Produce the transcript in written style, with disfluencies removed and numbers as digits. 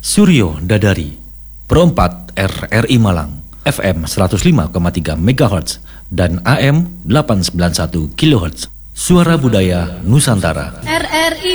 Suryo Dadari, Pro 4 RRI Malang, FM 105,3 MHz dan AM 891 kHz. Suara Budaya Nusantara. RRI